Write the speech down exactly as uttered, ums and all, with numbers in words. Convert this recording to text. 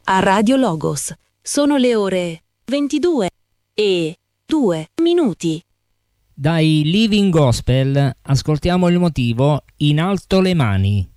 a Radio Logos. Sono le ore ventidue e due minuti. Dai Living Gospel ascoltiamo il motivo In alto le mani.